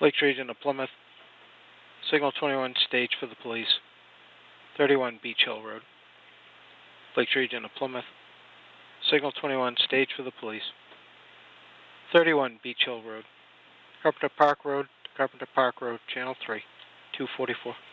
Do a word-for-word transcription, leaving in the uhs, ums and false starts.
Lakes Region of Plymouth. Signal twenty-one, stage for the police. thirty-one Beach Hill Road. Lakes Region of Plymouth. Signal twenty-one, stage for the police. thirty-one Beach Hill Road. Carpenter Park Road, Carpenter Park Road, Channel three, two forty-four.